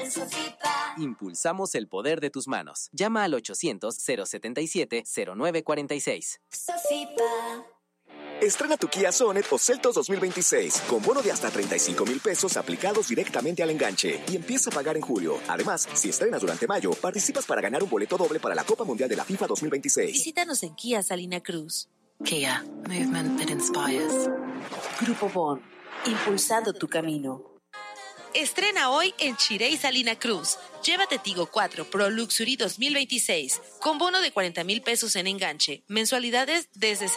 Impulsamos el poder de tus manos. Llama al 800-077-0946. Sofipa. Estrena tu Kia Sonet o Seltos 2026 con bono de hasta 35,000 pesos aplicados directamente al enganche y empieza a pagar en julio. Además, si estrenas durante mayo, participas para ganar un boleto doble para la Copa Mundial de la FIFA 2026. Visítanos en Kia Salina Cruz. Kia, movement that inspires. Grupo Bon, impulsando tu camino. Estrena hoy en Chirey Salina Cruz. Llévate Tigo 4 Pro Luxury 2026 con bono de 40,000 pesos en enganche, mensualidades desde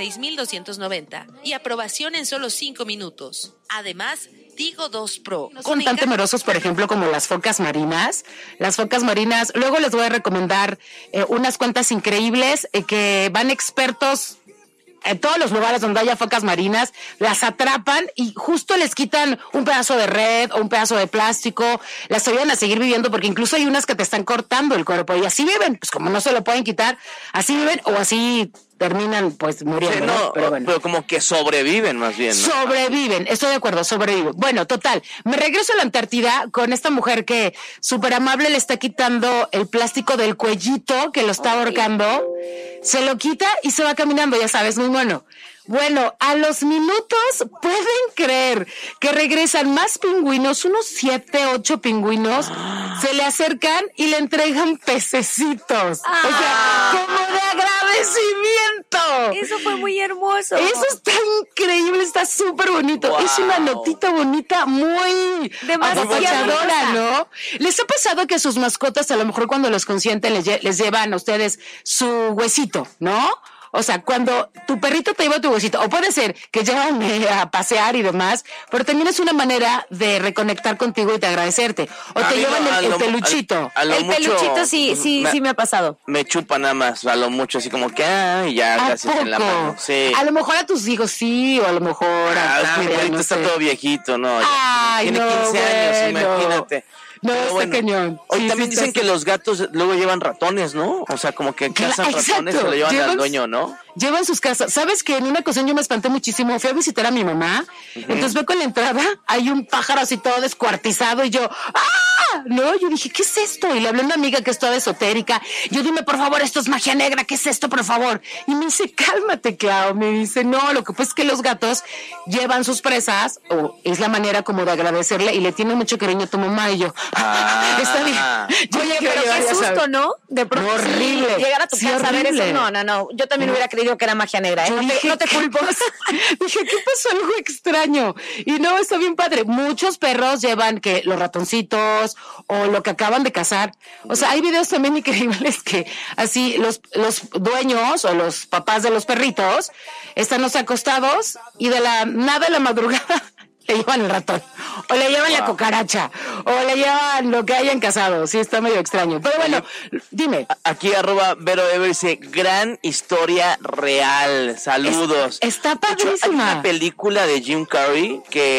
6,290 y aprobación en solo 5 minutos. Además, Tigo 2 Pro. No son tan temerosos, por ejemplo, como las focas marinas. Las focas marinas, luego les voy a recomendar unas cuentas increíbles que van expertos en todos los lugares donde haya focas marinas, las atrapan y justo les quitan un pedazo de red o un pedazo de plástico, las ayudan a seguir viviendo porque incluso hay unas que te están cortando el cuerpo y así viven, pues como no se lo pueden quitar, así viven o así terminan pues muriendo. Sí, no, pero bueno. Pero como que sobreviven más bien, ¿no? Sobreviven, estoy de acuerdo, sobreviven. Bueno, total, me regreso a la Antártida con esta mujer que súper amable le está quitando el plástico del cuellito que lo está ahorcando, se lo quita y se va caminando, ya sabes, muy bueno. Bueno, a los minutos, ¿pueden creer que regresan más pingüinos? Unos 7, 8 pingüinos se le acercan y le entregan pececitos. O sea, como de agradecimiento. Eso fue muy hermoso. Eso está increíble, está súper bonito. Wow. Es una notita bonita, muy apapachadora, ¿no? ¿Les ha pasado que a sus mascotas, a lo mejor cuando los consienten, les llevan a ustedes su huesito, ¿no? O sea, cuando tu perrito te lleva tu huesito, o puede ser que llevan a pasear y demás, pero también es una manera de reconectar contigo y de agradecerte. O te llevan el peluchito. El peluchito sí me ha pasado. Me chupa nada más, a lo mucho, así como que, y ya gracias en la mano. Sí. A lo mejor a tus hijos sí, o a lo mejor mi perrito está todo viejito, ¿no? Tiene 15 años, imagínate. No, está cañón. Hoy también dicen que los gatos luego llevan ratones, ¿no? O sea, como que cazan ratones y lo llevan al dueño, ¿no? Llevan sus casas. ¿Sabes que en una ocasión yo me espanté muchísimo? Fui a visitar a mi mamá. Entonces veo que en la entrada hay un pájaro así todo descuartizado y yo, ¡ah! No, yo dije, ¿qué es esto? Y le hablé a una amiga que es toda esotérica. Yo, dime, por favor, esto es magia negra, ¿qué es esto, por favor? Y me dice, cálmate, Clau. Me dice, no, lo que pasa es que los gatos llevan sus presas, o es la manera como de agradecerle, y le tienen mucho cariño a tu mamá. Y yo, está bien. Oye, pero qué susto, ¿no? De pronto, horrible. Llegar a tu casa a ver eso, no. Yo también hubiera creído que era magia negra, ¿eh? No te culpo. Dije, ¿qué pasó? Algo extraño. Y no, está bien padre. Muchos perros llevan que los ratoncitos o lo que acaban de cazar. O sea, hay videos también increíbles que así los dueños o los papás de los perritos están acostados y de la nada de la madrugada le llevan el ratón, o le llevan la cucaracha, o le llevan lo que hayan cazado. Sí, está medio extraño. Pero bueno, dime. Aquí @VeroEver dice, gran historia real. Saludos. Está padrísima. Hay una película de Jim Carrey que